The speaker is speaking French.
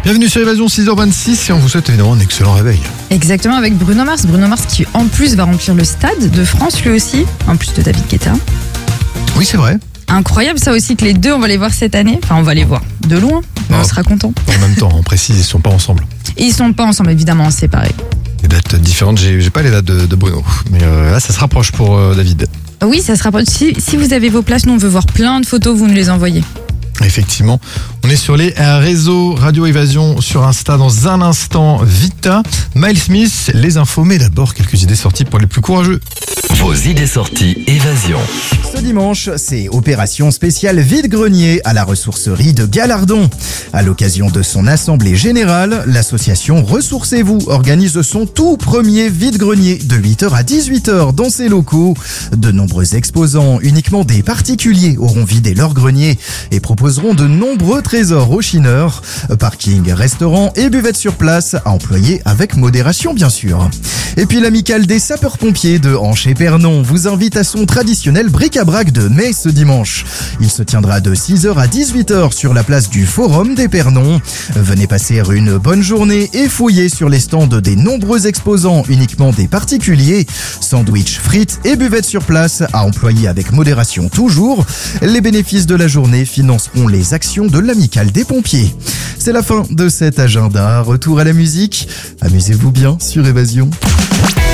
Bienvenue sur Évasion, 6h26 et on vous souhaite évidemment un excellent réveil. Exactement, avec Bruno Mars. Bruno Mars qui en plus va remplir le stade de France lui aussi, en plus de David Guetta. Oui, c'est vrai. Incroyable ça aussi que les deux on va les voir cette année. Enfin on va les voir de loin, mais on sera content. En même temps, on précise, ils sont pas ensemble. Et ils sont pas ensemble évidemment, séparés. Les dates différentes, j'ai pas les dates de Bruno. Mais là, ça se rapproche pour David. Oui, ça se rapproche. Si vous avez vos places, nous on veut voir plein de photos, vous nous les envoyez. Effectivement, on est sur les réseaux Radio Évasion sur Insta dans un instant. Vita, Miles Smith, les infos, mais d'abord quelques idées sorties pour les plus courageux. Vos idées sorties Évasion. Ce dimanche, c'est opération spéciale vide-grenier à la ressourcerie de Galardon. À l'occasion de son assemblée générale, l'association Ressourcez-vous organise son tout premier vide-grenier de 8h à 18h dans ses locaux. De nombreux exposants, uniquement des particuliers, auront vidé leur grenier et proposeront de nombreux trésors aux chineurs. Parking, restaurant et buvette sur place à employer avec modération bien sûr. Et puis l'amicale des sapeurs-pompiers de Hanche-et-Pernon vous invite à son traditionnel bric-à-brac de mai ce dimanche. Il se tiendra de 6h à 18h sur la place du Forum des Pernons. Venez passer une bonne journée et fouiller sur les stands des nombreux exposants, uniquement des particuliers. Sandwich, frites et buvettes sur place à employer avec modération toujours. Les bénéfices de la journée financeront les actions de l'amicale des pompiers. C'est la fin de cet agenda. Retour à la musique. Amusez-vous bien sur Évasion.